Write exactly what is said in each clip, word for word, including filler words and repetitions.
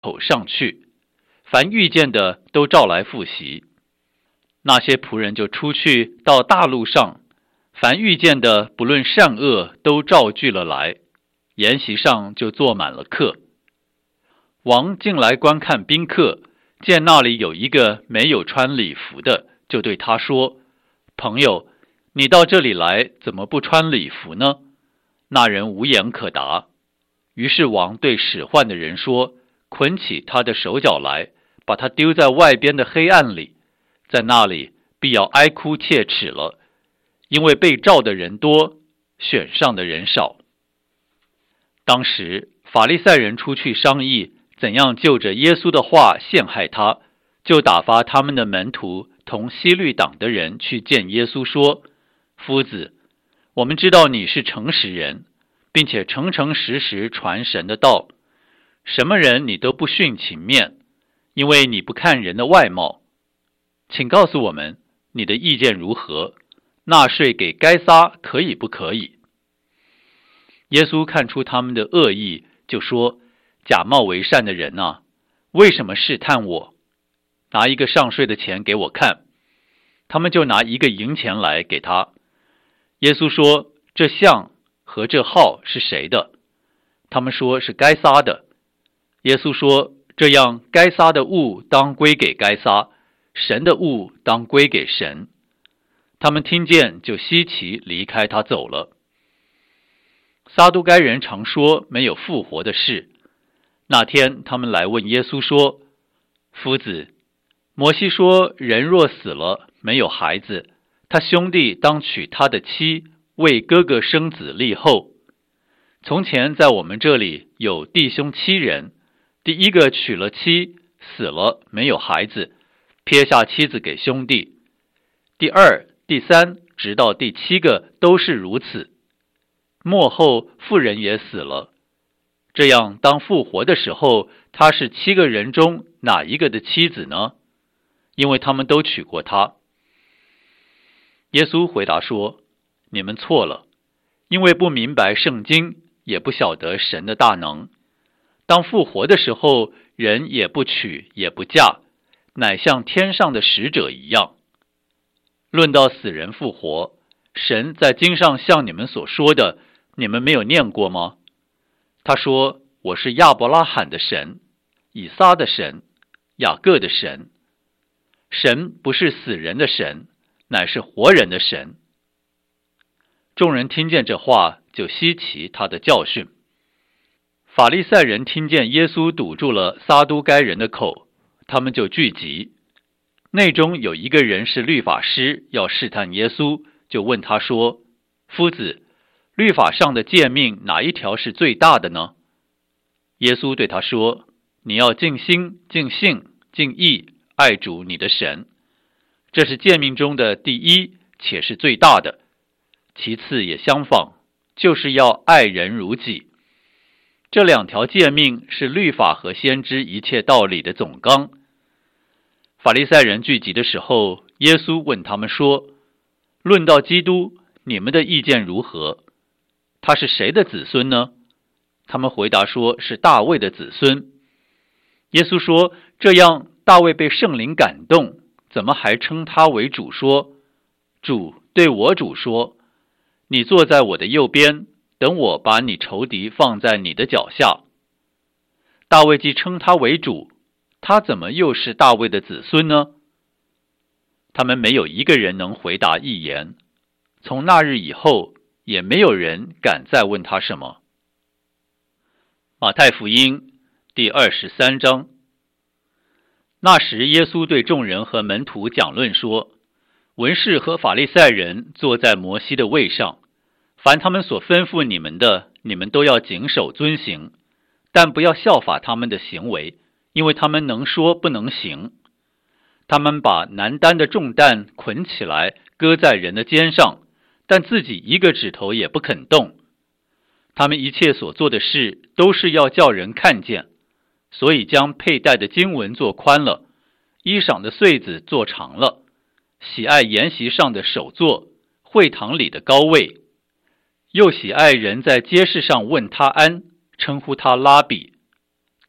口上去，凡遇见的都召来赴席。那些仆人就出去到大路上，凡遇见的不论善恶都召聚了来，筵席上就坐满了客。王进来观看宾客，见那里有一个没有穿礼服的，就对他说：朋友，你到这里来，怎么不穿礼服呢？那人无言可答。于是王对使唤的人说：捆起他的手脚来，把他丢在外边的黑暗里，在那里必要哀哭切齿了，因为被召的人多，选上的人少。当时法利赛人出去商议，怎样就着耶稣的话陷害他，就打发他们的门徒同希律党的人去见耶稣，说：夫子，我们知道你是诚实人，并且诚诚实实传神的道，什么人你都不徇情面，因为你不看人的外貌。请告诉我们你的意见如何？纳税给该撒可以不可以？耶稣看出他们的恶意，就说：假冒为善的人啊，为什么试探我？拿一个上税的钱给我看。他们就拿一个银钱来给他。耶稣说：这像和这号是谁的？他们说是该撒的。耶稣说：这样该撒的物当归给该撒，神的物当归给神。他们听见就稀奇，离开他走了。撒都该人常说没有复活的事。那天他们来问耶稣说：夫子，摩西说人若死了没有孩子，他兄弟当娶他的妻，为哥哥生子立后。从前在我们这里有弟兄七人，第一个娶了妻，死了没有孩子，撇下妻子给兄弟。第二、第三直到第七个都是如此。末后妇人也死了。这样当复活的时候，他是七个人中哪一个的妻子呢？因为他们都娶过她。耶稣回答说：你们错了，因为不明白圣经，也不晓得神的大能。当复活的时候，人也不娶也不嫁，乃像天上的使者一样。论到死人复活，神在经上像你们所说的，你们没有念过吗？他说：我是亚伯拉罕的神，以撒的神，雅各的神。神不是死人的神，乃是活人的神。众人听见这话，就稀奇他的教训。法利赛人听见耶稣堵住了撒都该人的口，他们就聚集。内中有一个人是律法师，要试探耶稣，就问他说：夫子，律法上的诫命哪一条是最大的呢？耶稣对他说：你要尽心、尽性、尽意爱主你的神，这是诫命中的第一，且是最大的。其次也相仿，就是要爱人如己。这两条诫命是律法和先知一切道理的总纲。法利赛人聚集的时候，耶稣问他们说：论到基督，你们的意见如何？他是谁的子孙呢？他们回答说：是大卫的子孙。耶稣说：这样大卫被圣灵感动，怎么还称他为主说？主对我主说：你坐在我的右边，等我把你仇敌放在你的脚下。大卫既称他为主，他怎么又是大卫的子孙呢？他们没有一个人能回答一言。从那日以后，也没有人敢再问他什么。马太福音第二十三章。那时耶稣对众人和门徒讲论说：文士和法利赛人坐在摩西的位上，凡他们所吩咐你们的，你们都要谨守遵行，但不要效法他们的行为，因为他们能说不能行。他们把难担的重担捆起来，搁在人的肩上，但自己一个指头也不肯动。他们一切所做的事，都是要叫人看见，所以将佩戴的经文做宽了，衣裳的穗子做长了，喜爱筵席上的首座，会堂里的高位，又喜爱人在街市上问他安，称呼他拉比。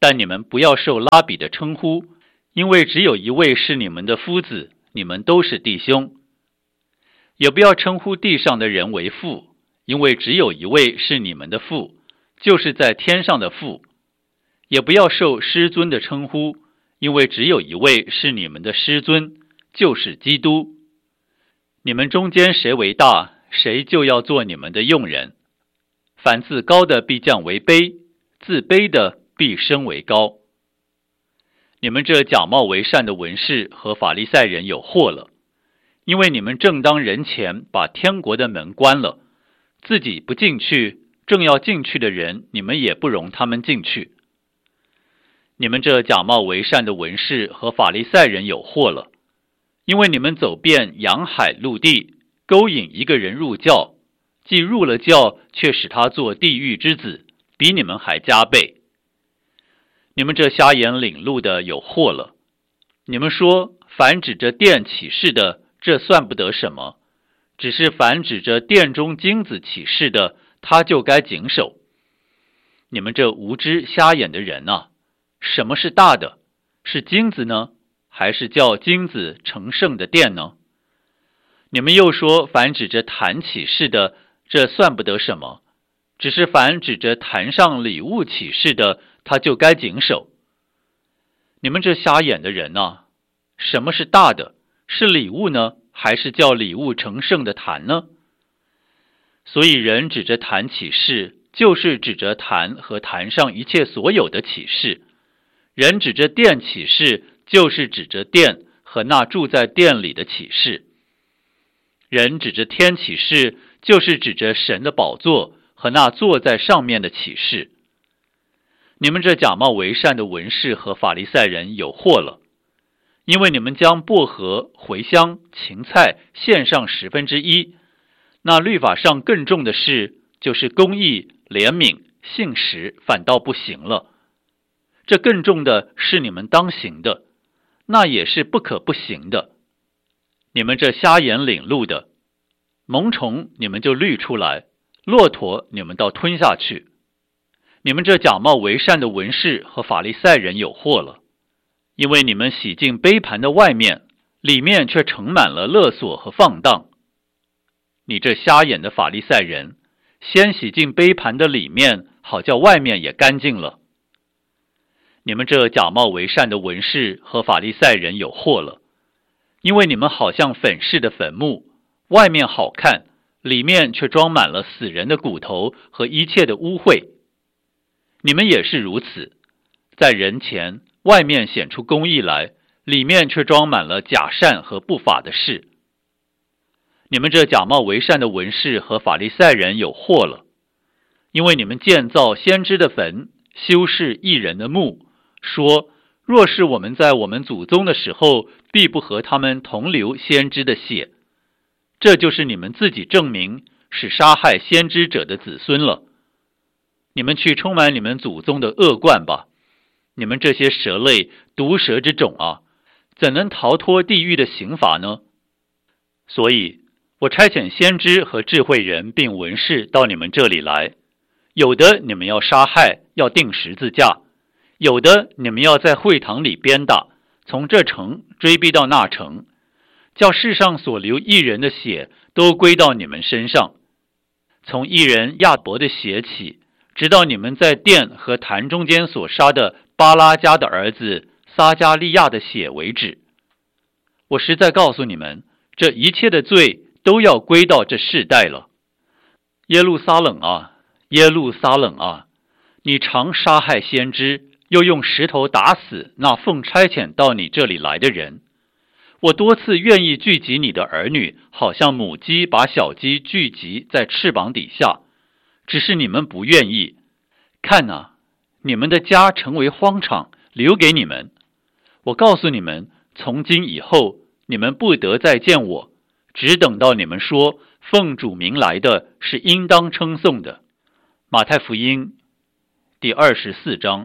但你们不要受拉比的称呼，因为只有一位是你们的夫子，你们都是弟兄。也不要称呼地上的人为父，因为只有一位是你们的父，就是在天上的父。也不要受师尊的称呼，因为只有一位是你们的师尊，就是基督。你们中间谁为大，谁就要做你们的用人。凡自高的必降为卑，自卑的必升为高。你们这假冒为善的文士和法利赛人有祸了，因为你们正当人前把天国的门关了，自己不进去，正要进去的人，你们也不容他们进去。你们这假冒为善的文士和法利赛人有祸了，因为你们走遍洋海陆地，勾引一个人入教，既入了教，却使他做地狱之子，比你们还加倍。你们这瞎眼领路的有祸了！你们说，凡指着殿起誓的，这算不得什么；只是凡指着殿中金子起誓的，他就该谨守。你们这无知瞎眼的人啊！什么是大的？是金子呢，还是叫金子成圣的殿呢？你们又说，凡指着坛起誓的，这算不得什么；只是凡指着坛上礼物起誓的，他就该谨守。你们这瞎眼的人啊，什么是大的？是礼物呢，还是叫礼物成圣的坛呢？所以人指着坛起誓，就是指着坛和坛上一切所有的起誓；人指着殿起誓，就是指着殿和那住在殿里的起誓；人指着天起誓，就是指着神的宝座和那坐在上面的起誓。你们这假冒为善的文士和法利赛人有祸了，因为你们将薄荷、茴香、芹菜献上十分之一，那律法上更重的事，就是公义、怜悯、信实，反倒不行了。这更重的是你们当行的，那也是不可不行的。你们这瞎眼领路的，虻虫你们就滤出来，骆驼你们倒吞下去。你们这假冒为善的文士和法利赛人有祸了，因为你们洗净杯盘的外面，里面却盛满了勒索和放荡。你这瞎眼的法利赛人，先洗净杯盘的里面，好叫外面也干净了。你们这假冒为善的文士和法利赛人有祸了，因为你们好像粉饰的坟墓，外面好看，里面却装满了死人的骨头和一切的污秽。你们也是如此，在人前外面显出公义来，里面却装满了假善和不法的事。你们这假冒为善的文士和法利赛人有祸了，因为你们建造先知的坟，修饰义人的墓，说若是我们在我们祖宗的时候，必不和他们同流先知的血。这就是你们自己证明是杀害先知者的子孙了。你们去充满你们祖宗的恶贯吧！你们这些蛇类、毒蛇之种啊，怎能逃脱地狱的刑罚呢？所以我差遣先知和智慧人并文士到你们这里来，有的你们要杀害，要钉十字架；有的你们要在会堂里鞭打，从这城追逼到那城，叫世上所流义人的血都归到你们身上，从义人亚伯的血起，直到你们在殿和坛中间所杀的巴拉加的儿子撒加利亚的血为止。我实在告诉你们，这一切的罪都要归到这世代了。耶路撒冷啊，耶路撒冷啊，你常杀害先知，又用石头打死那奉差遣到你这里来的人。我多次愿意聚集你的儿女，好像母鸡把小鸡聚集在翅膀底下，只是你们不愿意。看啊，你们的家成为荒场，留给你们。我告诉你们，从今以后，你们不得再见我，只等到你们说奉主名来的是应当称颂的。马太福音第二十四章。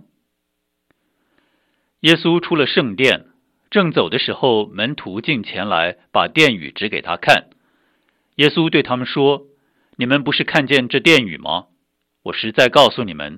耶稣出了圣殿，正走的时候，门徒进前来，把殿宇指给他看。耶稣对他们说：你们不是看见这殿宇吗？我实在告诉你们，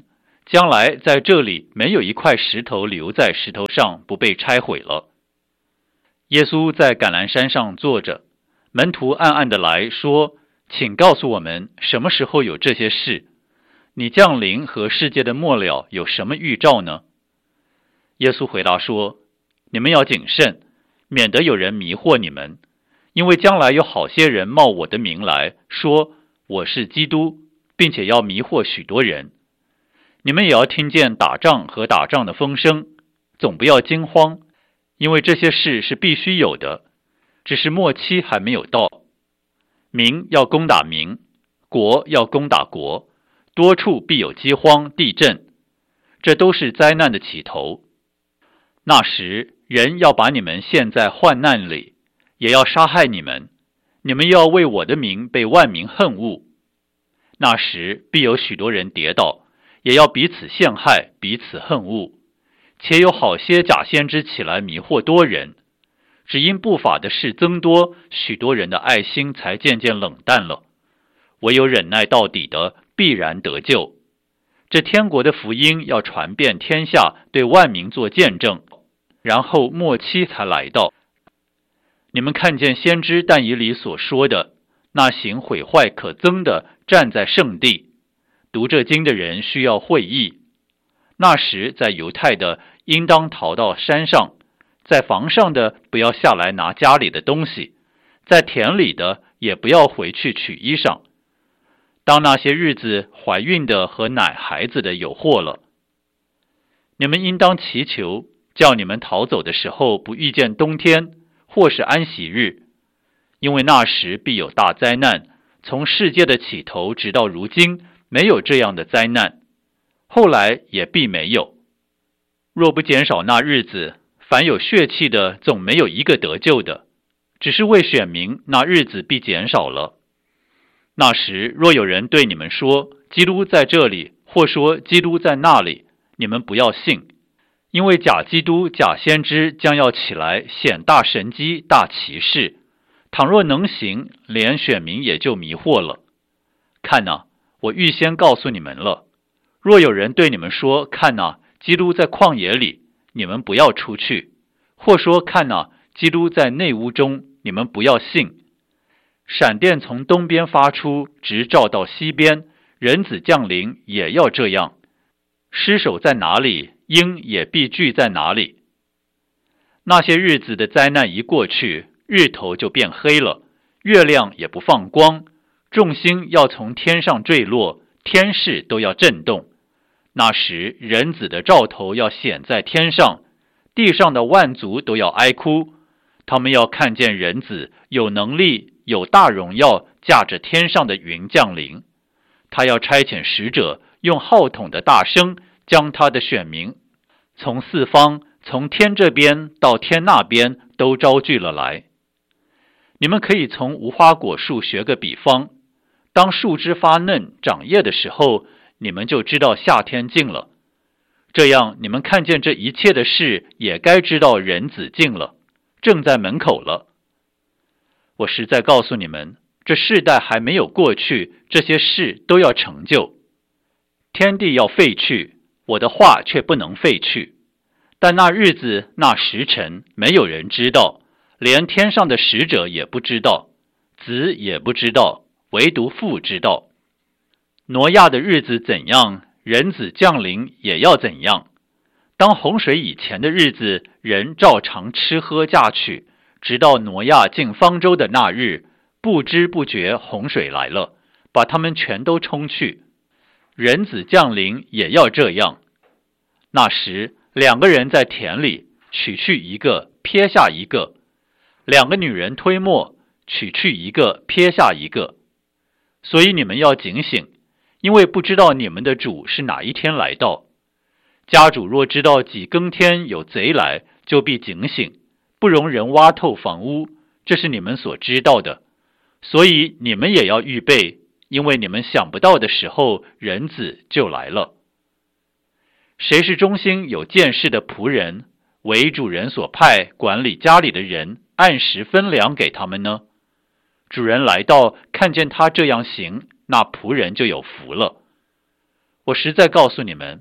将来在这里没有一块石头留在石头上不被拆毁了。”耶稣在橄榄山上坐着，门徒暗暗的来说：“请告诉我们，什么时候有这些事？你降临和世界的末了有什么预兆呢？”耶稣回答说：“你们要谨慎，免得有人迷惑你们，因为将来有好些人冒我的名来说我是基督，并且要迷惑许多人。你们也要听见打仗和打仗的风声，总不要惊慌，因为这些事是必须有的，只是末期还没有到。民要攻打民，国要攻打国，多处必有饥荒、地震，这都是灾难的起头。那时，人要把你们陷在患难里，也要杀害你们，你们要为我的名被万民恨恶。那时，必有许多人跌倒，也要彼此陷害，彼此恨恶。且有好些假先知起来迷惑多人，只因不法的事增多，许多人的爱心才渐渐冷淡了。唯有忍耐到底的，必然得救。这天国的福音要传遍天下，对万民做见证，然后末期才来到。你们看见先知但以理所说的，那行毁坏可憎的站在圣地，读这经的人需要会意。那时在犹太的应当逃到山上，在房上的不要下来拿家里的东西，在田里的也不要回去取衣裳。当那些日子，怀孕的和奶孩子的有祸了。你们应当祈求，叫你们逃走的时候不遇见冬天，或是安息日，因为那时必有大灾难，从世界的起头直到如今，没有这样的灾难，后来也必没有。若不减少那日子，凡有血气的总没有一个得救的，只是为选民，那日子必减少了。那时若有人对你们说基督在这里，或说基督在那里，你们不要信，因为假基督、假先知将要起来显大神机、大奇事，倘若能行，连选民也就迷惑了。看哪，我预先告诉你们了。若有人对你们说，看哪，基督在旷野里，你们不要出去；或说，看哪，基督在内屋中，你们不要信。闪电从东边发出，直照到西边，人子降临也要这样。尸首在哪里，鹰也必聚在哪里。那些日子的灾难一过去，日头就变黑了，月亮也不放光，众星要从天上坠落，天势都要震动。那时人子的兆头要显在天上，地上的万族都要哀哭，他们要看见人子有能力、有大荣耀，驾着天上的云降临。他要差遣使者，用号筒的大声，将他的选民从四方，从天这边到天那边都招聚了来。你们可以从无花果树学个比方，当树枝发嫩长叶的时候，你们就知道夏天近了。这样你们看见这一切的事，也该知道人子近了，正在门口了。我实在告诉你们，这世代还没有过去，这些事都要成就。天地要废去，我的话却不能废去。但那日子、那时辰，没有人知道，连天上的使者也不知道，子也不知道，唯独父知道。挪亚的日子怎样，人子降临也要怎样。当洪水以前的日子，人照常吃喝嫁娶，直到挪亚进方舟的那日，不知不觉洪水来了，把他们全都冲去。人子降临也要这样。那时两个人在田里，取去一个，撇下一个；两个女人推磨，取去一个，撇下一个。所以你们要警醒，因为不知道你们的主是哪一天来到。家主若知道几更天有贼来，就必警醒，不容人挖透房屋，这是你们所知道的。所以你们也要预备，因为你们想不到的时候，人子就来了。谁是忠心有见识的仆人，为主人所派管理家里的人，按时分粮给他们呢？主人来到，看见他这样行，那仆人就有福了。我实在告诉你们，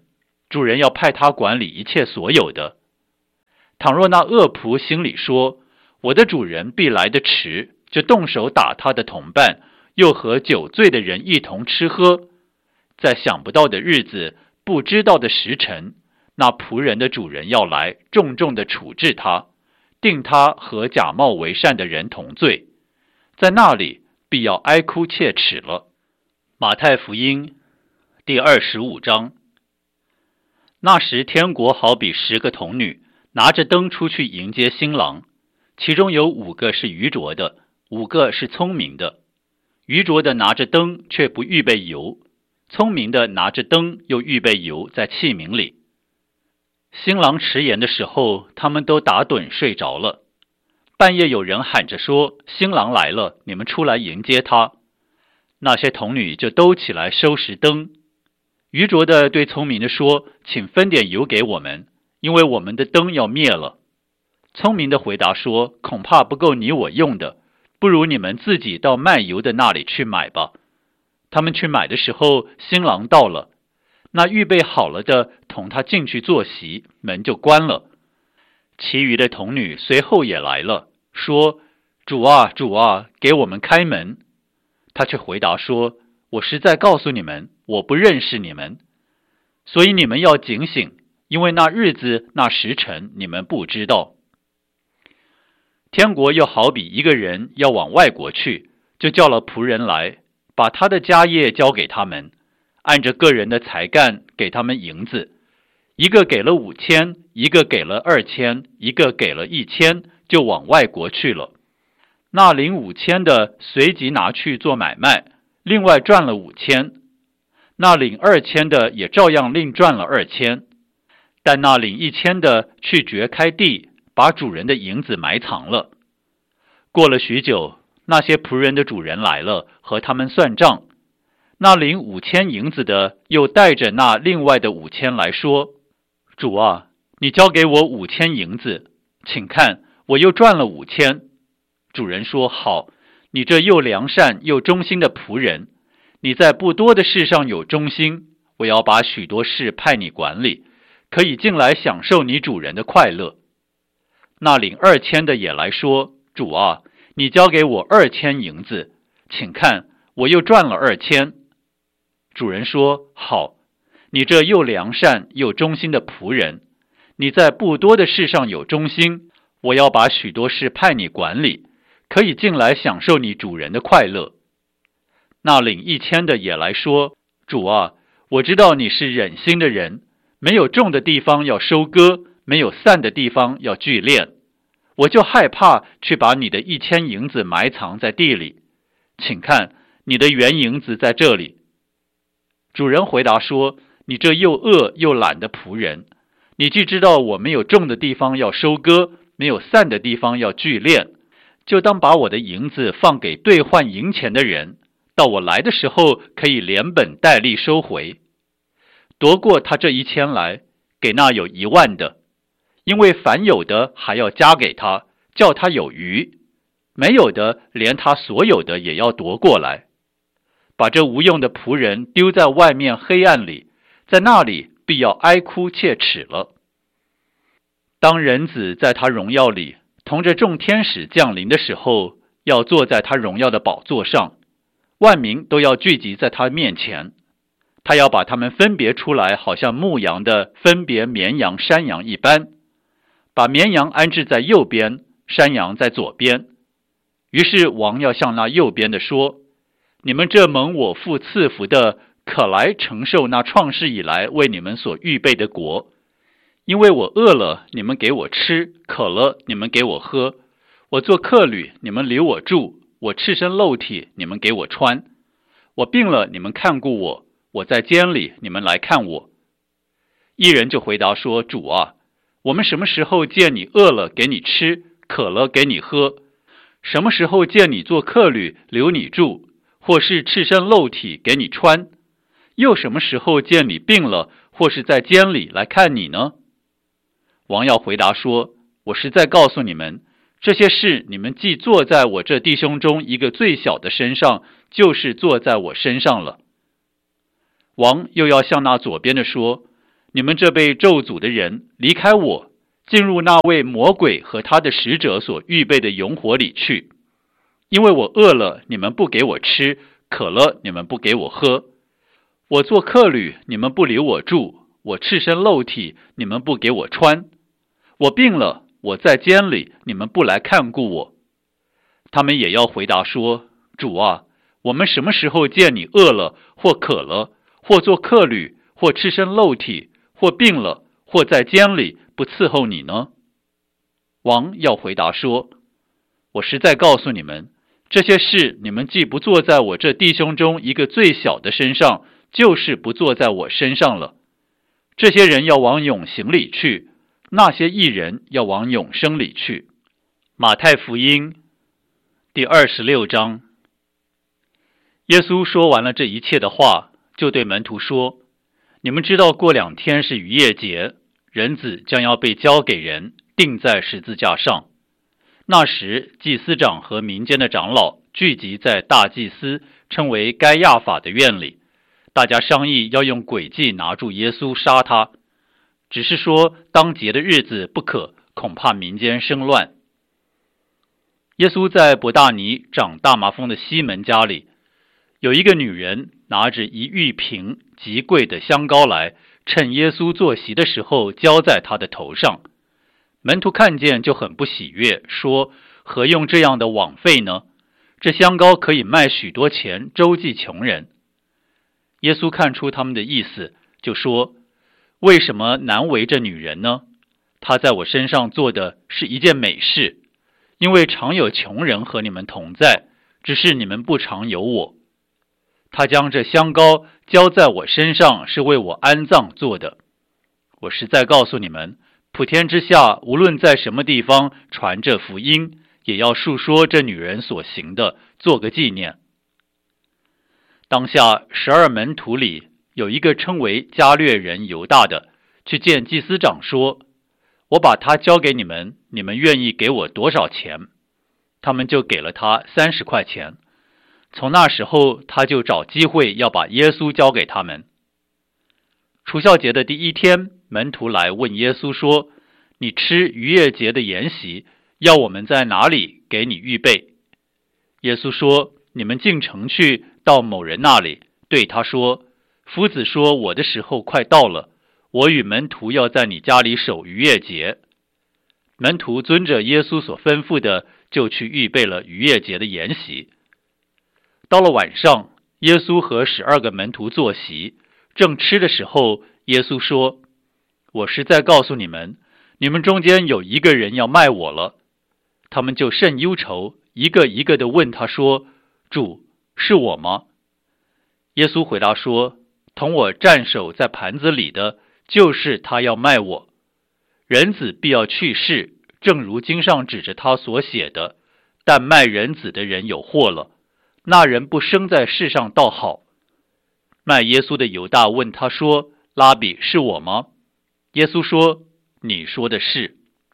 主人要派他管理一切所有的。倘若那恶仆心里说，我的主人必来得迟，就动手打他的同伴，又和酒醉的人一同吃喝，在想不到的日子，不知道的时辰，那仆人的主人要来重重的处置他，定他和假冒为善的人同罪，在那里必要哀哭切齿了。马太福音第二十五章。那时天国好比十个童女，拿着灯出去迎接新郎，其中有五个是愚拙的，五个是聪明的。愚拙的拿着灯，却不预备油；聪明的拿着灯，又预备油在器皿里。新郎迟延的时候，他们都打盹睡着了。半夜有人喊着说，新郎来了，你们出来迎接他。那些童女就都起来收拾灯。愚拙的对聪明的说，请分点油给我们，因为我们的灯要灭了。聪明的回答说，恐怕不够你我用的，不如你们自己到卖油的那里去买吧。他们去买的时候，新郎到了，那预备好了的同他进去坐席，门就关了。其余的童女随后也来了，说，主啊，主啊，给我们开门。他却回答说，我实在告诉你们，我不认识你们，所以你们要警醒，因为那日子那时辰你们不知道。天国又好比一个人要往外国去，就叫了仆人来，把他的家业交给他们，按着个人的才干给他们银子，一个给了五千，一个给了二千，一个给了一千，就往外国去了。那领五千的随即拿去做买卖，另外赚了五千。那领二千的也照样另赚了二千。但那领一千的去掘开地，把主人的银子埋藏了。过了许久，那些仆人的主人来了，和他们算账。那领五千银子的又带着那另外的五千来说，主啊，你交给我五千银子，请看，我又赚了五千。主人说，好，你这又良善又忠心的仆人，你在不多的事上有忠心，我要把许多事派你管理，可以进来享受你主人的快乐。那领二千的也来说，主啊，你交给我二千银子，请看，我又赚了二千。主人说，好，你这又良善又忠心的仆人，你在不多的事上有忠心，我要把许多事派你管理，可以进来享受你主人的快乐。那领一千的也来说，主啊，我知道你是忍心的人，没有种的地方要收割，没有散的地方要聚敛，我就害怕去把你的一千银子埋藏在地里，请看，你的原银子在这里。主人回答说，你这又恶又懒的仆人，你既知道我没有种的地方要收割，没有散的地方要聚敛，就当把我的银子放给兑换银钱的人，到我来的时候可以连本带利收回。夺过他这一千来，给那有一万的，因为凡有的还要加给他，叫他有余；没有的，连他所有的也要夺过来。把这无用的仆人丢在外面黑暗里，在那里必要哀哭切齿了。当人子在他荣耀里同着众天使降临的时候，要坐在他荣耀的宝座上，万民都要聚集在他面前。他要把他们分别出来，好像牧羊的分别绵羊山羊一般，把绵羊安置在右边，山羊在左边。于是王要向那右边的说，你们这蒙我父赐福的，可来承受那创世以来为你们所预备的国。因为我饿了，你们给我吃；渴了，你们给我喝；我做客旅，你们留我住；我赤身露体，你们给我穿；我病了，你们看顾我；我在监里，你们来看我。一人就回答说，主啊，我们什么时候见你饿了给你吃，渴了给你喝？什么时候见你做客旅留你住，或是赤身露体给你穿？又什么时候见你病了，或是在监里来看你呢？王要回答说，我实在告诉你们，这些事你们既坐在我这弟兄中一个最小的身上，就是坐在我身上了。王又要向那左边的说， 你们这被咒诅的人，离开我，进入那位魔鬼和他的使者所预备的永火里去。因为我饿了，你们不给我吃；渴了，你们不给我喝；我做客旅，你们不留我住；我赤身露体，你们不给我穿；我病了，我在监里，你们不来看顾我。他们也要回答说：主啊，我们什么时候见你饿了，或渴了，或做客旅，或赤身露体，或病了，或在监里，不伺候你呢？王要回答说：我实在告诉你们，这些事你们既不做在我这弟兄中一个最小的身上，就是不做在我身上了。这些人要往永刑里去，那些义人要往永生里去。马太福音第二十六章。耶稣说完了这一切的话，就对门徒说：你们知道过两天是逾越节，人子将要被交给人，钉在十字架上。那时祭司长和民间的长老聚集在大祭司称为该亚法的院里，大家商议要用诡计拿住耶稣杀他，只是说当节的日子不可，恐怕民间生乱。耶稣在伯大尼长大麻风的西门家里，有一个女人拿着一玉瓶极贵的香膏来，趁耶稣坐席的时候浇在他的头上。门徒看见就很不喜悦，说：何用这样的枉费呢？这香膏可以卖许多钱，周济穷人。耶稣看出他们的意思，就说：为什么难为这女人呢？她在我身上做的是一件美事，因为常有穷人和你们同在，只是你们不常有我。她将这香膏浇在我身上，是为我安葬做的。我实在告诉你们，普天之下，无论在什么地方传这福音，也要述说这女人所行的，做个纪念。当下十二门徒里有一个称为加略人犹大的，去见祭司长说：我把他交给你们，你们愿意给我多少钱？他们就给了他三十块钱。从那时候，他就找机会要把耶稣交给他们。除酵节的第一天，门徒来问耶稣说：你吃逾越节的筵席，要我们在哪里给你预备？耶稣说：你们进城去，到某人那里，对他说：夫子说我的时候快到了，我与门徒要在你家里守逾越节。门徒遵着耶稣所吩咐的，就去预备了逾越节的筵席。到了晚上，耶稣和十二个门徒坐席，正吃的时候，耶稣说：我实在告诉你们，你们中间有一个人要卖我了。他们就甚忧愁，一个一个的问他说：主，是我吗？耶稣回答说：同我站守在盘子里的，就是他要卖我。人子必要去世，正如经上指着他所写的，但卖人子的人有祸了。那人不生在世上倒好。卖耶稣的犹大问他说：拉比，是我吗？耶稣说：你说的是。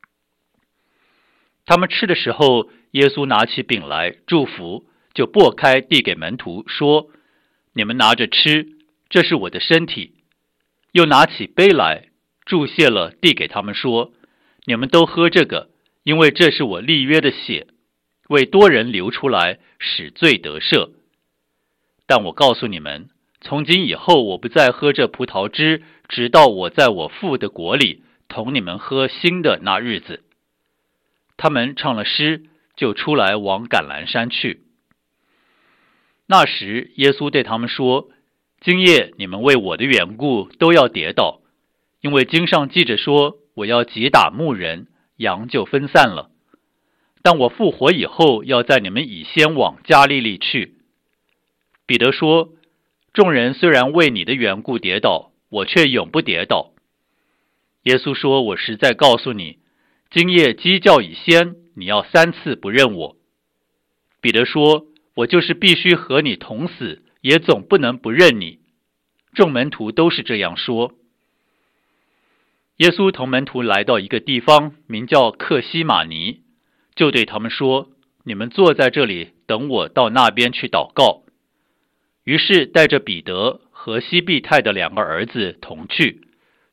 他们吃的时候，耶稣拿起饼来祝福，就擘开递给门徒说：你们拿着吃，这是我的身体。又拿起杯来祝谢了，递给他们说：你们都喝这个，因为这是我立约的血，为多人流出来，使罪得赦。但我告诉你们，从今以后我不再喝这葡萄汁，直到我在我父的国里同你们喝新的那日子。他们唱了诗，就出来往橄榄山去。那时耶稣对他们说：今夜你们为我的缘故都要跌倒，因为经上记着说，我要击打牧人，羊就分散了。但我复活以后，要在你们以先往加利利去。彼得说：众人虽然为你的缘故跌倒，我却永不跌倒。耶稣说：我实在告诉你，今夜鸡叫以先，你要三次不认我。彼得说：我就是必须和你同死，也总不能不认你。众门徒都是这样说。耶稣同门徒来到一个地方，名叫客西马尼，就对他们说：你们坐在这里，等我到那边去祷告。于是带着彼得和西庇太的两个儿子同去，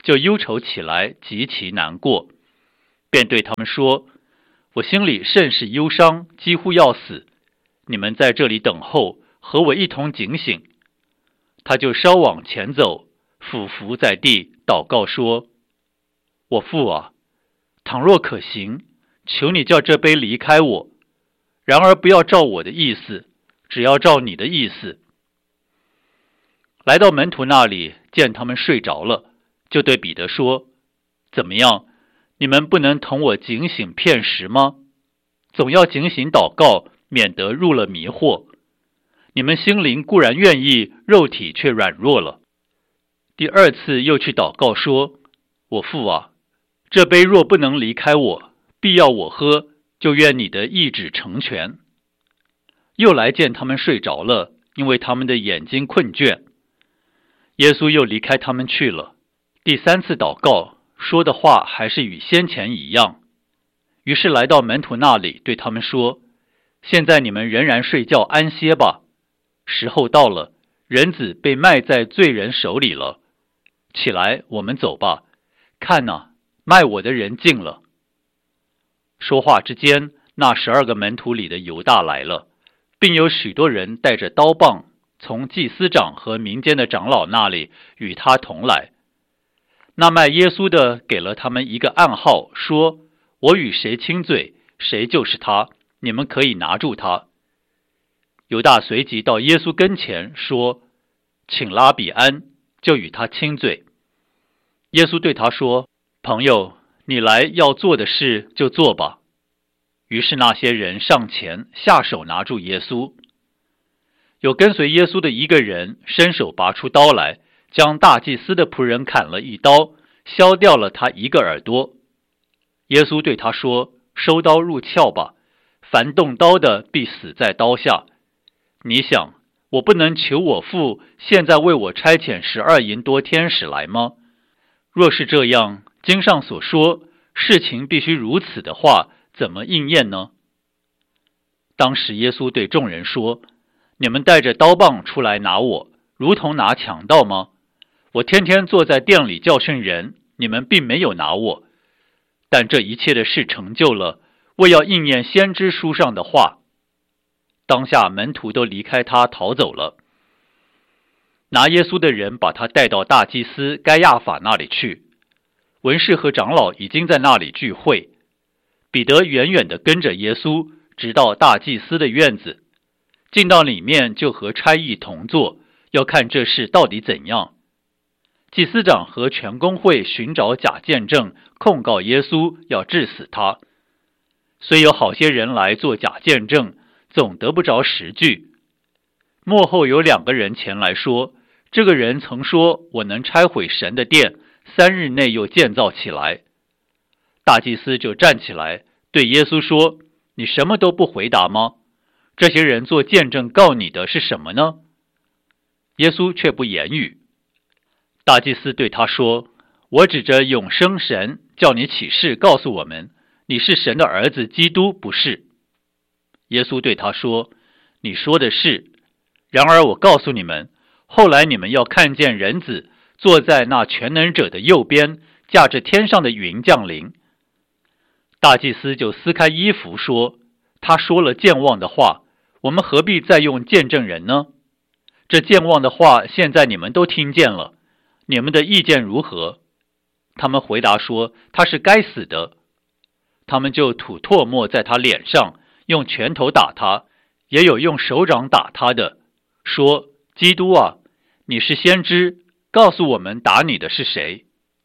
就忧愁起来，极其难过，便对他们说：我心里甚是忧伤，几乎要死。你们在这里等候，和我一同警醒。他就稍往前走，俯伏在地，祷告说：我父啊，倘若可行，求你叫这杯离开我，然而不要照我的意思，只要照你的意思。来到门徒那里，见他们睡着了，就对彼得说：怎么样，你们不能同我警醒片时吗？总要警醒祷告，免得入了迷惑。你们心灵固然愿意，肉体却软弱了。第二次又去祷告说：我父啊，这杯若不能离开我，必要我喝，就愿你的意志成全。又来见他们睡着了，因为他们的眼睛困倦。耶稣又离开他们去了。第三次祷告，说的话还是与先前一样。于是来到门徒那里，对他们说：现在你们仍然睡觉安歇吧，时候到了，人子被卖在罪人手里了。起来，我们走吧。看哪，卖我的人近了。说话之间，那十二个门徒里的犹大来了，并有许多人带着刀棒，从祭司长和民间的长老那里与他同来。那卖耶稣的给了他们一个暗号，说：我与谁亲嘴，谁就是他，你们可以拿住他。犹大随即到耶稣跟前说：请拉比安，就与他亲嘴。耶稣对他说：朋友，你来要做的事就做吧。于是那些人上前下手拿住耶稣。有跟随耶稣的一个人伸手拔出刀来，将大祭司的仆人砍了一刀，削掉了他一个耳朵。耶稣对他说：收刀入鞘吧，凡动刀的必死在刀下。你想，我不能求我父现在为我差遣十二营多天使来吗？若是这样，经上所说事情必须如此的话，怎么应验呢？当时耶稣对众人说：你们带着刀棒出来拿我，如同拿强盗吗？我天天坐在店里教训人，你们并没有拿我。但这一切的事成就了，为要应验先知书上的话。当下门徒都离开他逃走了。拿耶稣的人把他带到大祭司该亚法那里去，文士和长老已经在那里聚会。彼得远远地跟着耶稣，直到大祭司的院子，进到里面就和差役同坐，要看这事到底怎样。祭司长和全公会寻找假见证，控告耶稣，要治死他。虽有好些人来做假见证，总得不着实据。末后有两个人前来说，这个人曾说，我能拆毁神的殿，三日内又建造起来。大祭司就站起来对耶稣说：你什么都不回答吗？这些人做见证告你的是什么呢？耶稣却不言语。大祭司对他说：我指着永生神叫你起誓告诉我们，你是神的儿子基督，不是？耶稣对他说：你说的是。然而我告诉你们，后来你们要看见人子坐在那全能者的右边，驾着天上的云降临。大祭司就撕开衣服说：他说了健忘的话，我们何必再用见证人呢？这健忘的话现在你们都听见了，你们的意见如何？他们回答说：他是该死的。他们就吐唾沫在他脸上，用拳头打他，也有用手掌打他的，说：基督啊，你是先知，告诉我们打你的是谁？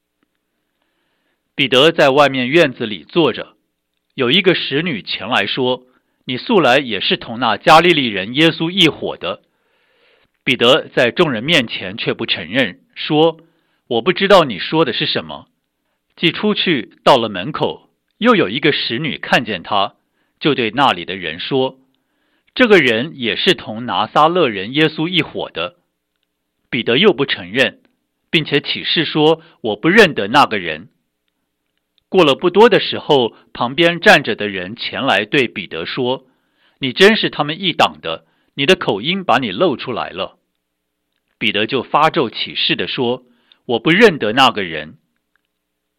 彼得在外面院子里坐着，有一个使女前来说：你素来也是同那加利利人耶稣一伙的。彼得在众人面前却不承认，说：我不知道你说的是什么。既出去到了门口，又有一个使女看见他，就对那里的人说：这个人也是同拿撒勒人耶稣一伙的。彼得又不承认，并且起誓说：我不认得那个人。过了不多的时候，旁边站着的人前来对彼得说：你真是他们一党的，你的口音把你露出来了。彼得就发咒起誓地说：我不认得那个人。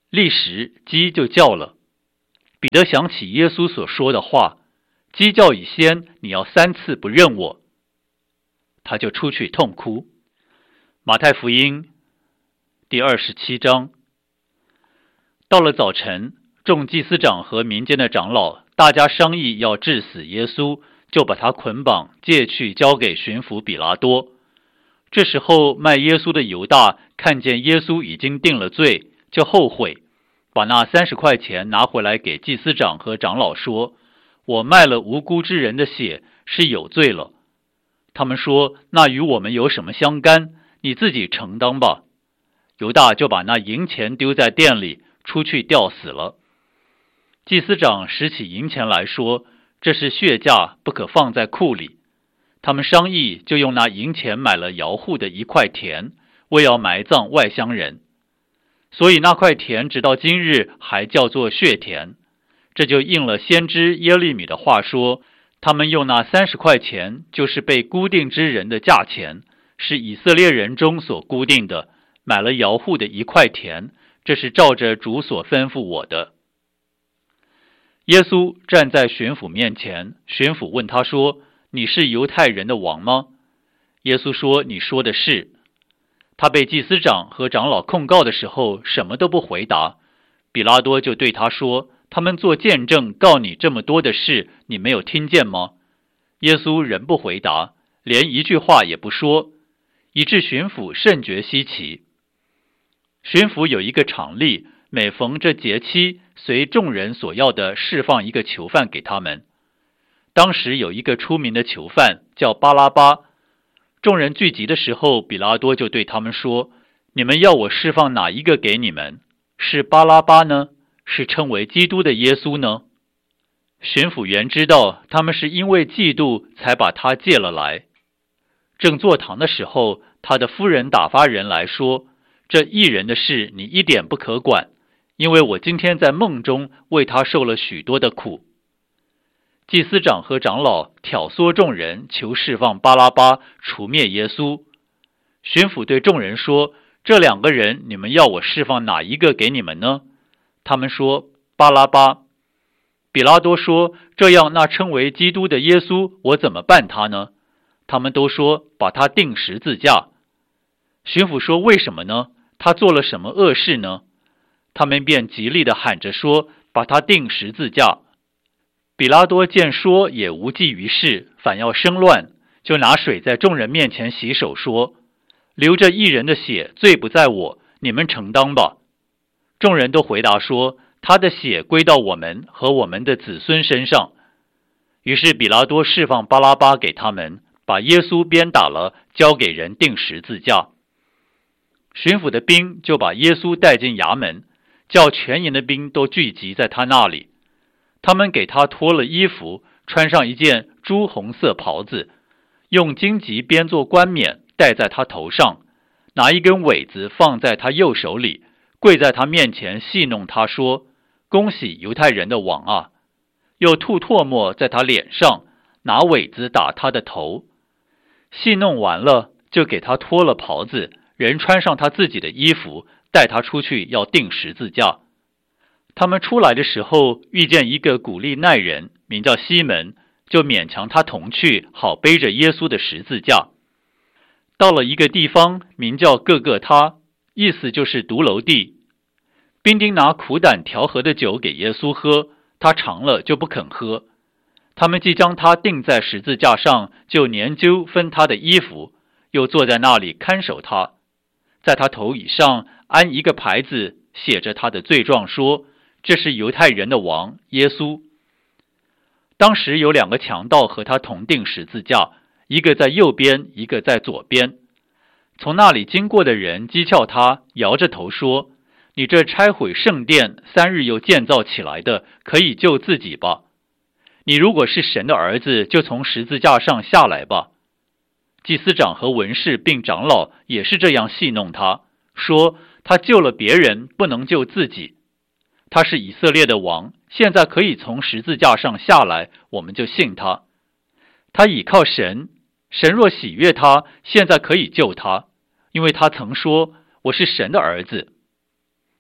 立时鸡就叫了。彼得想起耶稣所说的话，鸡叫以先，你要三次不认我。他就出去痛哭。马太福音第二十七章。到了早晨，众祭司长和民间的长老大家商议要治死耶稣，就把他捆绑，借去交给巡抚比拉多。这时候卖耶稣的犹大看见耶稣已经定了罪，就后悔，把那三十块钱拿回来给祭司长和长老说，我卖了无辜之人的血，是有罪了。他们说，那与我们有什么相干？你自己承担吧。犹大就把那银钱丢在店里，出去吊死了。祭司长拾起银钱来说，这是血价，不可放在库里。他们商议，就用那银钱买了窑户的一块田，为要埋葬外乡人。所以那块田直到今日还叫做血田。这就应了先知耶利米的话说，他们用那三十块钱，就是被估定之人的价钱，是以色列人中所估定的，买了窑户的一块田，这是照着主所吩咐我的。耶稣站在巡抚面前，巡抚问他说，你是犹太人的王吗？耶稣说，你说的是。他被祭司长和长老控告的时候，什么都不回答。比拉多就对他说，他们做见证告你这么多的事，你没有听见吗？耶稣仍不回答，连一句话也不说，以致巡抚甚觉稀奇。巡抚有一个常例，每逢这节期，随众人所要的释放一个囚犯给他们。当时有一个出名的囚犯叫巴拉巴。众人聚集的时候，比拉多就对他们说，你们要我释放哪一个给你们？是巴拉巴呢？是称为基督的耶稣呢？巡抚原知道他们是因为嫉妒才把他借了来。正坐堂的时候，他的夫人打发人来说，这义人的事你一点不可管，因为我今天在梦中为他受了许多的苦。祭司长和长老挑唆众人，求释放巴拉巴，除灭耶稣。巡抚对众人说，这两个人你们要我释放哪一个给你们呢？他们说，巴拉巴。比拉多说，这样那称为基督的耶稣，我怎么办他呢？他们都说，把他钉十字架。巡抚说，为什么呢？他做了什么恶事呢？他们便极力地喊着说，把他钉十字架。比拉多见说也无济于事，反要生乱，就拿水在众人面前洗手，说，流着义人的血，罪不在我，你们承担吧。众人都回答说，他的血归到我们和我们的子孙身上。于是比拉多释放巴拉巴给他们，把耶稣鞭打了，交给人钉十字架。巡抚的兵就把耶稣带进衙门，叫全营的兵都聚集在他那里。他们给他脱了衣服，穿上一件朱红色袍子，用荆棘编作冠冕戴在他头上，拿一根苇子放在他右手里，跪在他面前戏弄他说，恭喜犹太人的王啊！又吐唾沫在他脸上，拿苇子打他的头。戏弄完了，就给他脱了袍子，人穿上他自己的衣服，带他出去要钉十字架。他们出来的时候，遇见一个古利奈人，名叫西门，就勉强他同去，好背着耶稣的十字架。到了一个地方，名叫各各他，意思就是独楼地。兵丁拿苦胆调和的酒给耶稣喝，他尝了就不肯喝。他们既将他钉在十字架上，就研究分他的衣服，又坐在那里看守他。在他头以上安一个牌子，写着他的罪状，说，这是犹太人的王耶稣。当时有两个强盗和他同钉十字架，一个在右边，一个在左边。从那里经过的人讥诮他，摇着头说，你这拆毁圣殿，三日又建造起来的，可以救自己吧。你如果是神的儿子，就从十字架上下来吧。祭司长和文士并长老也是这样戏弄他，说他救了别人，不能救自己。他是以色列的王，现在可以从十字架上下来，我们就信他。他倚靠神，神若喜悦他，现在可以救他，因为他曾说，我是神的儿子。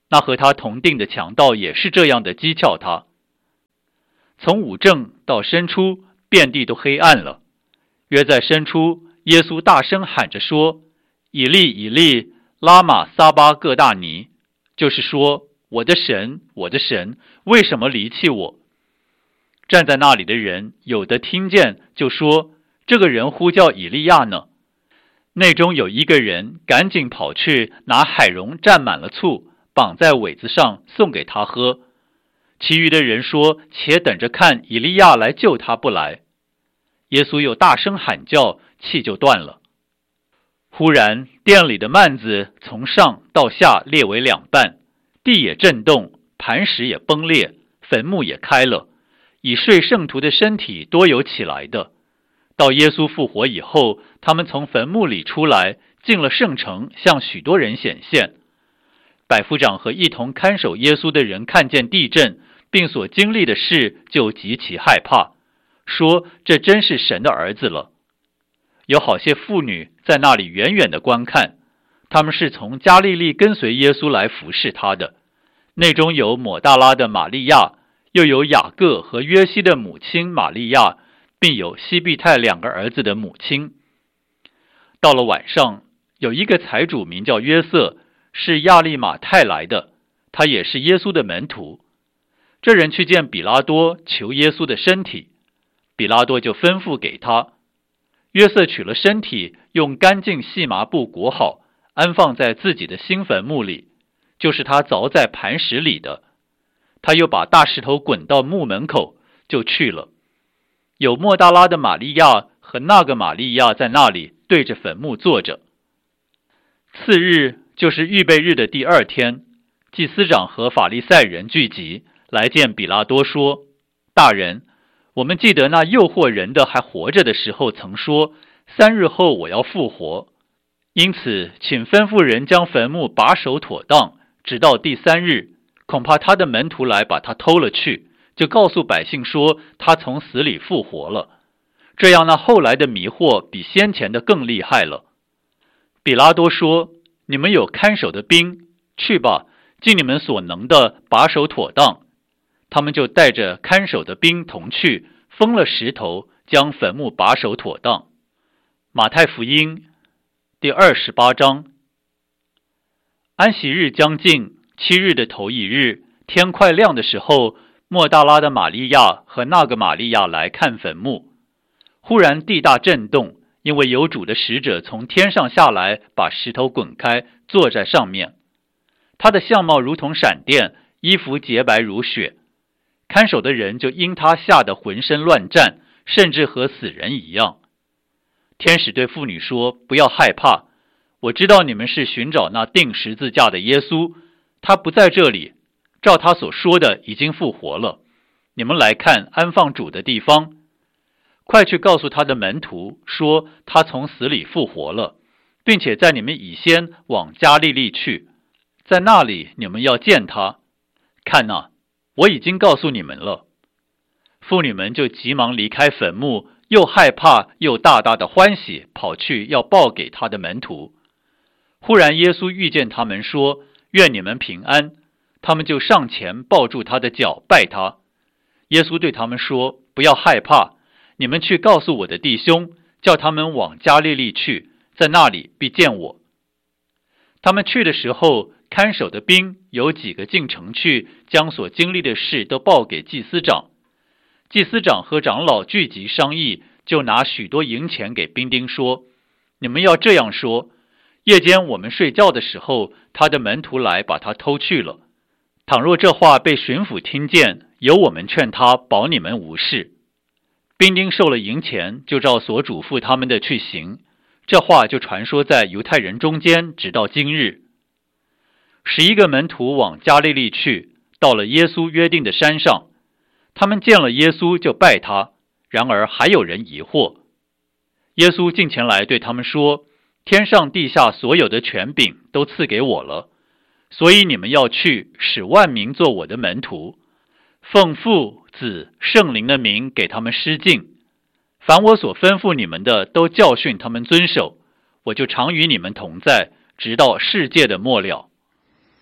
那和他同定的强盗也是这样的讥诮他。从午正到申初，遍地都黑暗了。约在申初，耶稣大声喊着说：以利以利，拉玛撒巴各大尼，就是说，我的神，我的神，为什么离弃我？站在那里的人有的听见，就说：这个人呼叫以利亚呢。内中有一个人赶紧跑去拿海蓉蘸满了醋，绑在苇子上送给他喝。其余的人说：且等着看以利亚来救他不来。耶稣又大声喊叫，气就断了。忽然殿里的幔子从上到下裂为两半，地也震动，磐石也崩裂，坟墓也开了，以睡圣徒的身体多有起来的。到耶稣复活以后，他们从坟墓里出来，进了圣城，向许多人显现。百夫长和一同看守耶稣的人看见地震并所经历的事，就极其害怕，说这真是神的儿子了。有好些妇女在那里远远的观看，他们是从加利利跟随耶稣来服侍他的。内中有抹大拉的玛利亚，又有雅各和约西的母亲玛利亚，并有西庇太两个儿子的母亲。到了晚上，有一个财主名叫约瑟，是亚利马太来的，他也是耶稣的门徒。这人去见比拉多，求耶稣的身体，比拉多就吩咐给他。约瑟取了身体，用干净细麻布裹好，安放在自己的新坟墓里，就是他凿在磐石里的。他又把大石头滚到墓门口，就去了。有莫大拉的玛利亚和那个玛利亚在那里对着坟墓坐着。次日，就是预备日的第二天，祭司长和法利赛人聚集，来见比拉多说：大人，我们记得那诱惑人的还活着的时候曾说，三日后我要复活。因此请吩咐人将坟墓把守妥当，直到第三日，恐怕他的门徒来把他偷了去，就告诉百姓说他从死里复活了。这样那后来的迷惑比先前的更厉害了。比拉多说：你们有看守的兵，去吧，尽你们所能的把守妥当。他们就带着看守的兵同去，封了石头，将坟墓把守妥当。马太福音第二十八章。安息日将近，七日的头一日，天快亮的时候，莫大拉的玛利亚和那个玛利亚来看坟墓。忽然地大震动，因为有主的使者从天上下来，把石头滚开，坐在上面。他的相貌如同闪电，衣服洁白如雪。看守的人就因他吓得浑身乱战，甚至和死人一样。天使对妇女说：不要害怕，我知道你们是寻找那钉十字架的耶稣，他不在这里，照他所说的已经复活了。你们来看安放主的地方，快去告诉他的门徒，说他从死里复活了，并且在你们以先往加利利去，在那里你们要见他。看哪，我已经告诉你们了。妇女们就急忙离开坟墓，又害怕又大大的欢喜，跑去要报给他的门徒。忽然耶稣遇见他们，说：愿你们平安。他们就上前抱住他的脚，拜他。耶稣对他们说：不要害怕，你们去告诉我的弟兄，叫他们往加利利去，在那里必见我。他们去的时候，看守的兵有几个进城去，将所经历的事都报给祭司长。祭司长和长老聚集商议，就拿许多银钱给兵丁说：你们要这样说，夜间我们睡觉的时候，他的门徒来把他偷去了。倘若这话被巡抚听见，由我们劝他保你们无事。兵丁受了银钱，就照所嘱咐他们的去行。这话就传说在犹太人中间，直到今日。十一个门徒往加利利去，到了耶稣约定的山上。他们见了耶稣，就拜他。然而还有人疑惑。耶稣近前来对他们说：天上地下所有的权柄都赐给我了，所以你们要去，使万民做我的门徒，奉父子圣灵的名给他们施浸。凡我所吩咐你们的，都教训他们遵守。我就常与你们同在，直到世界的末了。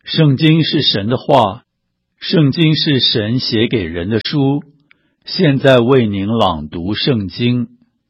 圣经是神的话，圣经是神写给人的书。现在为您朗读圣经。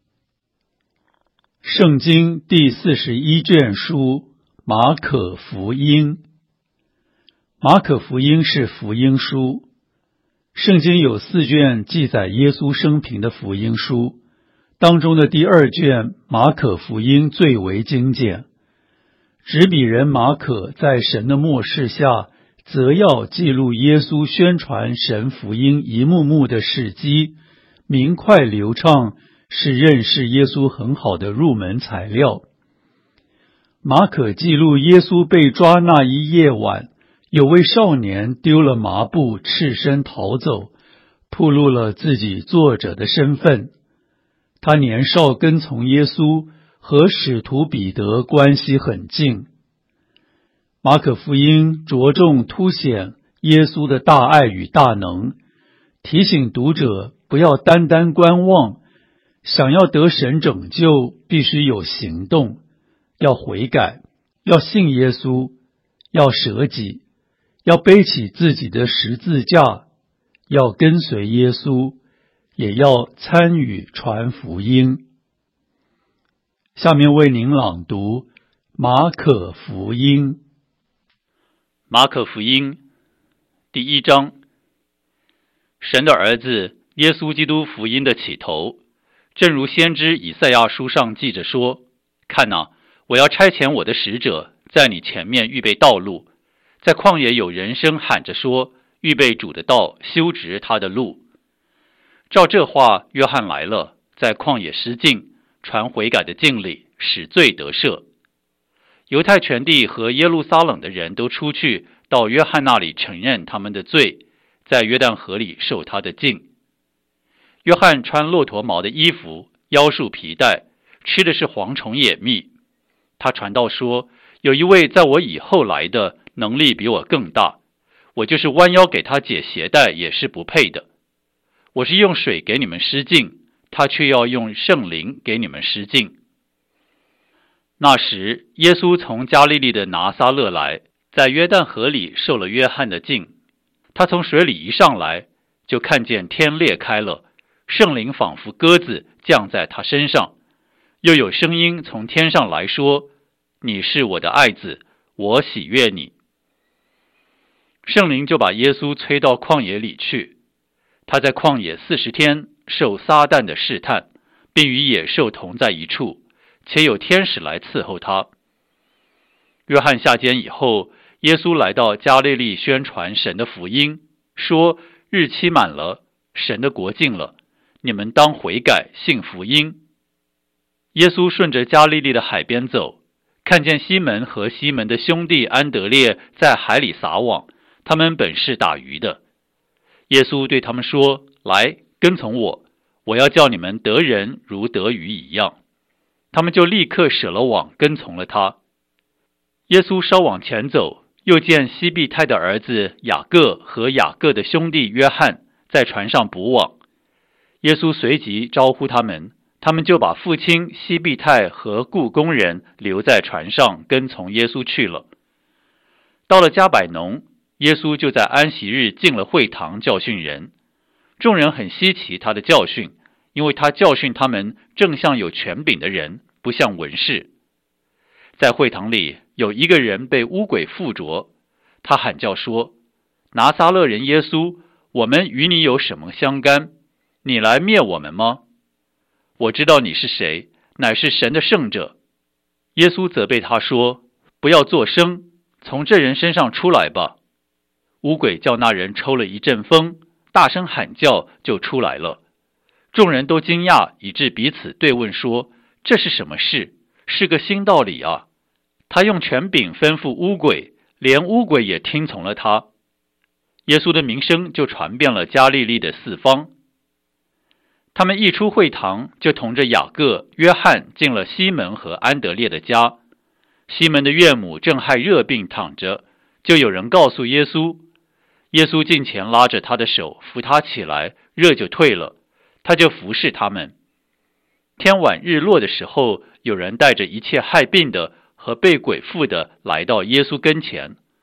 圣经第四十一卷书，马可福音。马可福音是福音书。圣经有四卷记载耶稣生平的福音书，当中的第二卷马可福音最为精简。执笔人马可在神的默示下，则要记录耶稣宣传神福音一幕幕的事迹，明快流畅，是认识耶稣很好的入门材料。马可记录耶稣被抓那一夜晚，有位少年丢了麻布，赤身逃走，暴露了自己作者的身份。他年少跟从耶稣，和使徒彼得关系很近。马可福音着重凸显耶稣的大爱与大能，提醒读者不要单单观望，想要得神拯救，必须有行动，要悔改，要信耶稣，要舍己，要背起自己的十字架，要跟随耶稣，也要参与传福音。下面为您朗读马可福音。 马可福音第一章，神的儿子耶稣基督福音的起头，正如先知以赛亚书上记着说：看哪，我要差遣我的使者，在你前面预备道路。在旷野有人声喊着说：预备主的道，修直他的路。照这话，约翰来了，在旷野施浸，传悔改的敬礼，使罪得赦。犹太全地和耶路撒冷的人都出去到约翰那里承认他们的罪，在约旦河里受他的浸。约翰穿骆驼毛的衣服，腰束皮带，吃的是蝗虫野蜜。他传道说：有一位在我以后来的，能力比我更大，我就是弯腰给他解鞋带也是不配的。我是用水给你们施浸，他却要用圣灵给你们施浸。那时，耶稣从加利利的拿撒勒来，在约旦河里受了约翰的浸。他从水里一上来，就看见天裂开了，圣灵仿佛鸽子降在他身上，又有声音从天上来说：你是我的爱子，我喜悦你。圣灵就把耶稣催到旷野里去，他在旷野四十天受撒旦的试探，并与野兽同在一处，且有天使来伺候他。约翰下监以后，耶稣来到加利利宣传神的福音，说：日期满了，神的国近了，你们当悔改，信福音。耶稣顺着加利利的海边走，看见西门和西门的兄弟安德烈在海里撒网，他们本是打鱼的。耶稣对他们说：来，跟从我，我要叫你们得人如得鱼一样。他们就立刻舍了网，跟从了他。耶稣稍往前走，又见西庇太的儿子雅各和雅各的兄弟约翰在船上捕网。耶稣随即招呼他们，他们就把父亲西庇太和雇工人留在船上，跟从耶稣去了。到了加百农，耶稣就在安息日进了会堂教训人。众人很稀奇他的教训，因为他教训他们正像有权柄的人，不像文士。在会堂里有一个人被污鬼附着，他喊叫说：拿撒勒人耶稣，我们与你有什么相干？你来灭我们吗？我知道你是谁，乃是神的圣者。耶稣责备他说：不要作声，从这人身上出来吧。污鬼叫那人抽了一阵风，大声喊叫，就出来了。众人都惊讶，以致彼此对问说：这是什么事？是个新道理啊！他用权柄吩咐污鬼，连污鬼也听从了他。耶稣的名声就传遍了加利利的四方。他们一出会堂，就同着雅各、约翰进了西门和安德烈的家。西门的岳母正害热病躺着，就有人告诉耶稣。耶稣近前拉着他的手，扶他起来，热就退了，他就服侍他们。天晚日落的时候，有人带着一切害病的和被鬼附的来到耶稣跟前，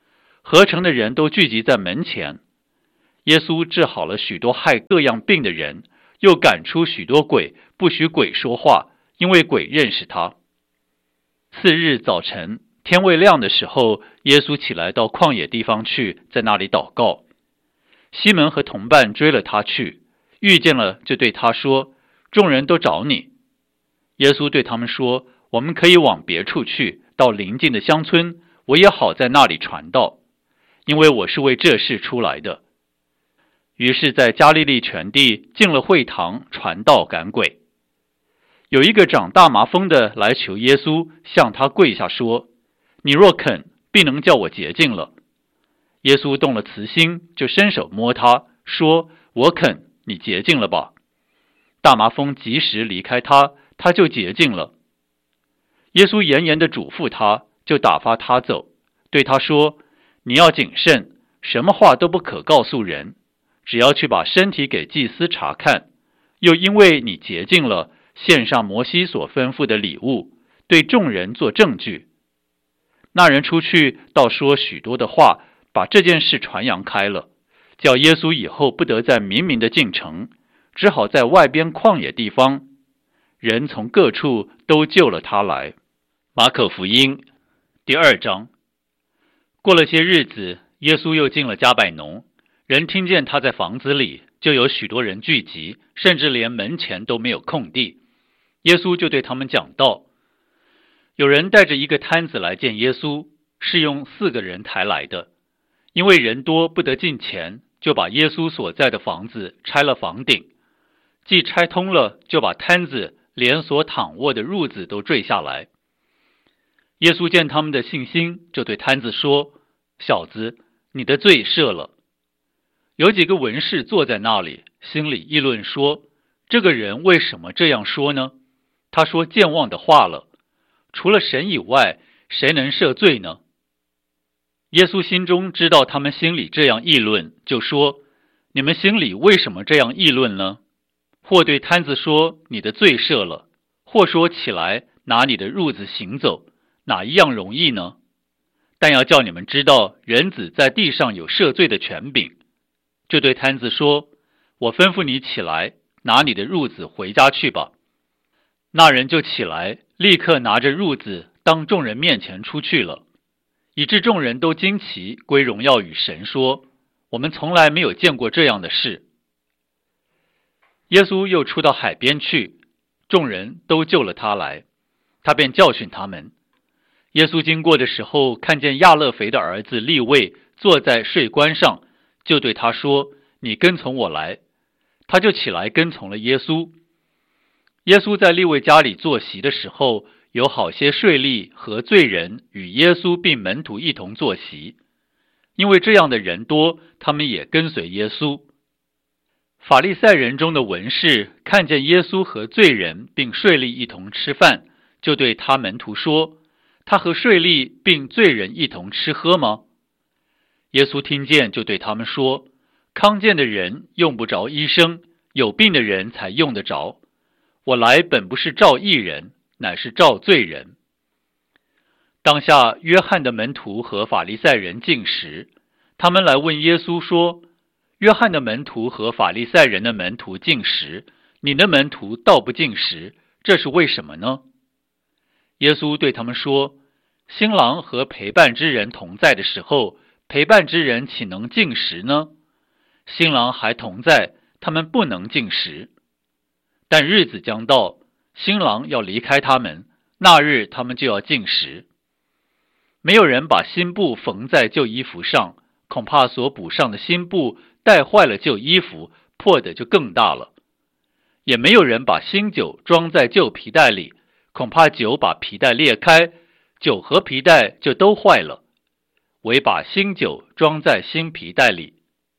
合城的人都聚集在门前。耶稣治好了许多害各样病的人，又赶出许多鬼，不许鬼说话，因为鬼认识他。次日早晨，天未亮的时候，耶稣起来到旷野地方去，在那里祷告。西门和同伴追了他去，遇见了就对他说：众人都找你。耶稣对他们说：我们可以往别处去，到邻近的乡村，我也好在那里传道，因为我是为这事出来的。于是在加利利全地进了会堂，传道赶鬼。有一个长大麻风的来求耶稣，向他跪下说：你若肯，必能叫我洁净了。耶稣动了慈心，就伸手摸他，说：我肯，你洁净了吧。大麻风及时离开他，他就洁净了。耶稣严严地嘱咐他，就打发他走，对他说：你要谨慎，什么话都不可告诉人，只要去把身体给祭司查看，又因为你洁净了，献上摩西所吩咐的礼物，对众人做证据。那人出去，倒说许多的话，把这件事传扬开了，叫耶稣以后不得再明明的进城，只好在外边旷野地方。人从各处都救了他来。马可福音第二章。过了些日子，耶稣又进了加百农，人听见他在房子里，就有许多人聚集，甚至连门前都没有空地。耶稣就对他们讲道。有人带着一个摊子来见耶稣，是用四个人抬来的。因为人多不得进前，就把耶稣所在的房子拆了房顶，既拆通了，就把摊子连所躺卧的褥子都坠下来。耶稣见他们的信心，就对摊子说：小子，你的罪赦了。有几个文士坐在那里，心里议论说：这个人为什么这样说呢？他说健忘的话了，除了神以外，谁能赦罪呢？耶稣心中知道他们心里这样议论，就说：你们心里为什么这样议论呢？或对摊子说：你的罪赦了，或说起来，拿你的褥子行走，哪一样容易呢？但要叫你们知道，人子在地上有赦罪的权柄。就对摊子说：我吩咐你起来，拿你的褥子回家去吧。那人就起来，立刻拿着褥子当众人面前出去了，以致众人都惊奇，归荣耀与神，说：我们从来没有见过这样的事。耶稣又出到海边去，众人都救了他来，他便教训他们。耶稣经过的时候，看见亚勒腓的儿子利未坐在税关上，就对他说：你跟从我来。他就起来跟从了耶稣。耶稣在利未家里坐席的时候，有好些税吏和罪人与耶稣并门徒一同坐席，因为这样的人多，他们也跟随耶稣。法利赛人中的文士看见耶稣和罪人并税吏一同吃饭，就对他门徒说：他和税吏并罪人一同吃喝吗？耶稣听见，就对他们说：康健的人用不着医生，有病的人才用得着。我来本不是召义人，乃是召罪人。当下约翰的门徒和法利赛人进食，他们来问耶稣说：约翰的门徒和法利赛人的门徒进食，你的门徒倒不进食，这是为什么呢？耶稣对他们说：新郎和陪伴之人同在的时候，陪伴之人岂能进食呢？新郎还同在，他们不能进食。但日子将到，新郎要离开他们，那日他们就要进食。没有人把新布缝在旧衣服上，恐怕所补上的新布带坏了旧衣服，破的就更大了。也没有人把新酒装在旧皮袋里，恐怕酒把皮袋裂开，酒和皮袋就都坏了。唯把新酒装在新皮袋里。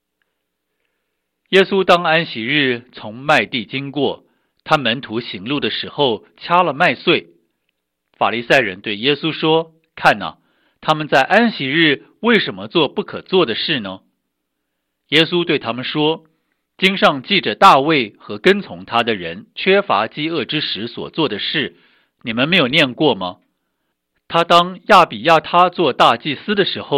耶稣当安息日从麦地经过，他门徒行路的时候掐了麦穗。法利赛人对耶稣说：看哪，他们在安息日为什么做不可做的事呢？耶稣对他们说：经上记着大卫和跟从他的人缺乏饥饿之时所做的事，你们没有念过吗？他当亚比亚他做大祭司的时候，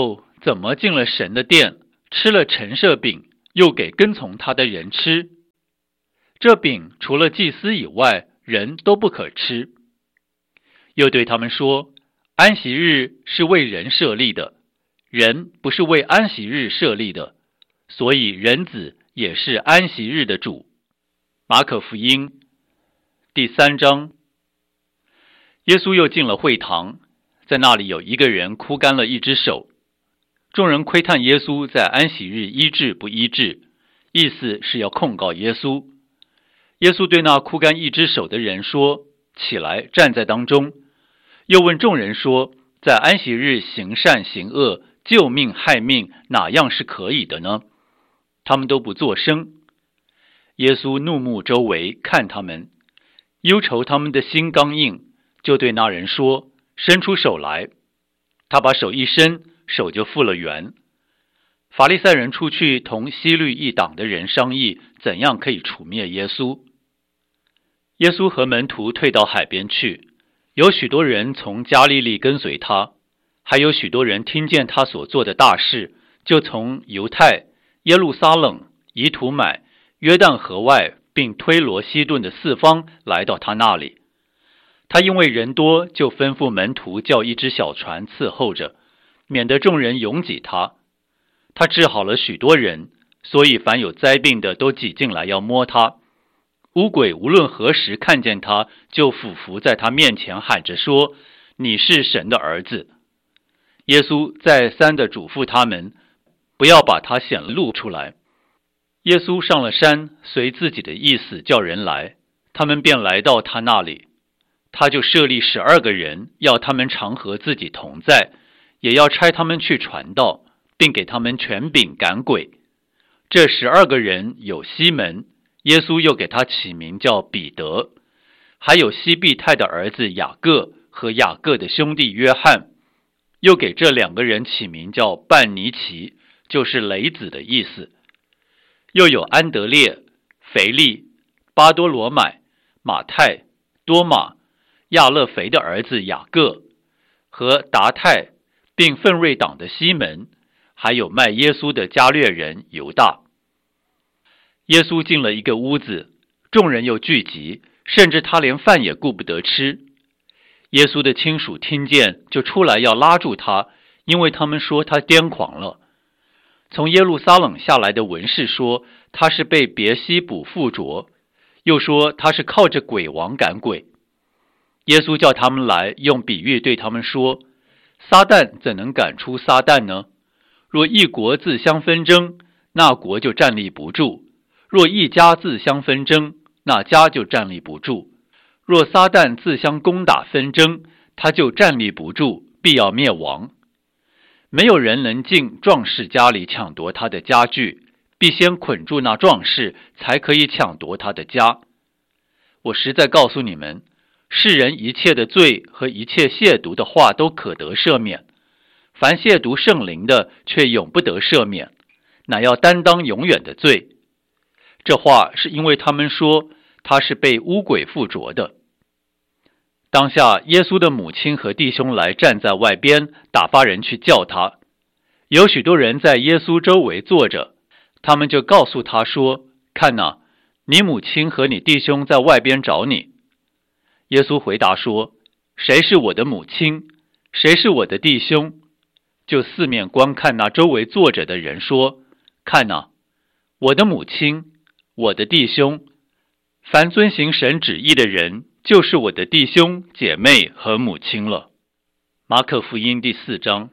怎么进了神的殿，吃了陈设饼，又给跟从他的人吃？这饼除了祭司以外，人都不可吃。又对他们说，安息日是为人设立的，人不是为安息日设立的，所以人子也是安息日的主。马可福音第三章。耶稣又进了会堂，在那里有一个人枯干了一只手。众人窥探耶稣在安息日医治不医治，意思是要控告耶稣。耶稣对那枯干一只手的人说，起来，站在当中。又问众人说，在安息日行善行恶，救命害命，哪样是可以的呢？他们都不作声。耶稣怒目周围，看他们，忧愁他们的心刚硬，就对那人说，伸出手来。他把手一伸，手就复了原。法利赛人出去同希律一党的人商议，怎样可以除灭耶稣。耶稣和门徒退到海边去，有许多人从加利利跟随他，还有许多人听见他所做的大事，就从犹太、耶路撒冷、以土买、约旦河外，并推罗西顿的四方来到他那里。他因为人多，就吩咐门徒叫一只小船伺候着，免得众人拥挤他。他治好了许多人，所以凡有灾病的都挤进来要摸他。污鬼无论何时看见他，就俯伏在他面前喊着说，你是神的儿子。耶稣再三地嘱咐他们，不要把他显露出来。耶稣上了山，随自己的意思叫人来，他们便来到他那里。他就设立十二个人，要他们常和自己同在，也要差他们去传道，并给他们权柄赶鬼。这十二个人有西门，耶稣又给他起名叫彼得，还有西庇太的儿子雅各和雅各的兄弟约翰，又给这两个人起名叫半尼奇，就是雷子的意思。又有安德烈、腓利、巴多罗买、马太、多马、亚勒腓的儿子雅各和达太，并奋锐党的西门，还有卖耶稣的加略人犹大。耶稣进了一个屋子，众人又聚集，甚至他连饭也顾不得吃。耶稣的亲属听见，就出来要拉住他，因为他们说他癫狂了。从耶路撒冷下来的文士说，他是被别西卜附着，又说他是靠着鬼王赶鬼。耶稣叫他们来，用比喻对他们说，撒旦怎能赶出撒旦呢？若一国自相纷争，那国就站立不住；若一家自相纷争，那家就站立不住。若撒旦自相攻打纷争，他就站立不住，必要灭亡。没有人能进壮士家里抢夺他的家具，必先捆住那壮士，才可以抢夺他的家。我实在告诉你们，世人一切的罪和一切亵渎的话都可得赦免，凡亵渎圣灵的，却永不得赦免，乃要担当永远的罪。这话是因为他们说他是被污鬼附着的。当下耶稣的母亲和弟兄来站在外边，打发人去叫他。有许多人在耶稣周围坐着，他们就告诉他说，看哪，你母亲和你弟兄在外边找你。耶稣回答说，谁是我的母亲，谁是我的弟兄？就四面观看那周围坐着的人说，看哪，我的母亲，我的弟兄，凡遵行神旨意的人，就是我的弟兄姐妹和母亲了。马可福音第四章。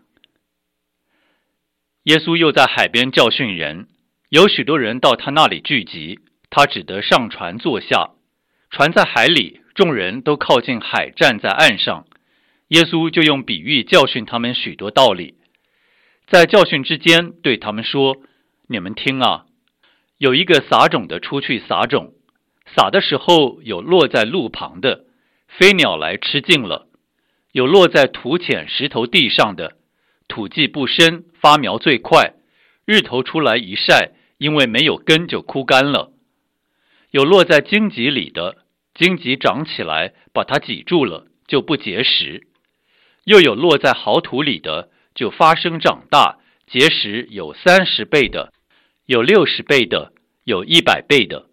耶稣又在海边教训人，有许多人到他那里聚集，他只得上船坐下。船在海里，众人都靠近海，站在岸上。耶稣就用比喻教训他们许多道理。在教训之间，对他们说，你们听啊，有一个撒种的出去撒种，撒的时候有落在路旁的，飞鸟来吃尽了；有落在土浅石头地上的，土既不深，发苗最快，日头出来一晒，因为没有根就枯干了；有落在荆棘里的，荆棘长起来，把它挤住了，就不结实；又有落在好土里的，就发生长大， 结实有三十倍的，有六十倍的，有一百倍的。